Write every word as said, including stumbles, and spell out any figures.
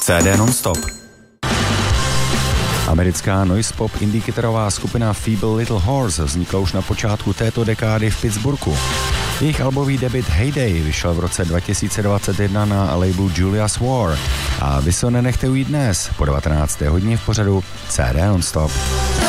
C D non-stop. Americká noise pop indie kytarová skupina Feeble Little Horse vznikla už na počátku této dekády v Pittsburghu. Jejich albový debut Heyday vyšel v roce dva tisíce dvacet jedna na labelu Julia's War a vy se nenechte ujít dnes po devatenácté hodině v pořadu C D non-stop.